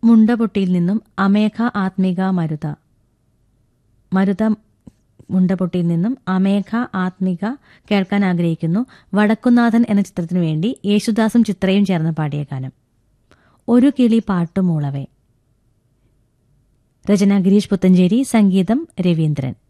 മുണ്ടപൊട്ടിയിൽ നിന്നും അമേഘ ആത്മിക മരുത മുണ്ടപൊട്ടിയിൽ നിന്നും അമേഘ ആത്മിക കേൾക്കാൻ ആഗ്രഹിക്കുന്നു. വടക്കുന്നാഥൻ എന്ന ചിത്രത്തിനു വേണ്ടി യേശുദാസും ചിത്രയും ചേർന്ന് പാടിയ ഗാനം. ഒരു കിളി പാട്ടുമൂളവേ. രചന ഗിരീഷ് പുത്തഞ്ചേരി, സംഗീതം രവീന്ദ്രൻ.